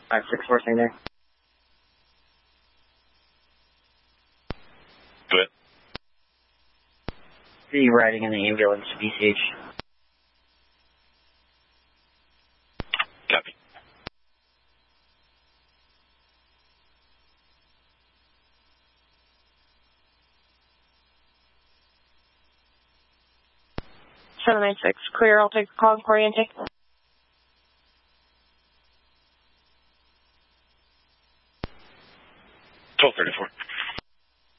564, same there. Go ahead. Be riding in the ambulance, BCH. Copy. Clear, I'll take the call and Coriente. 1234.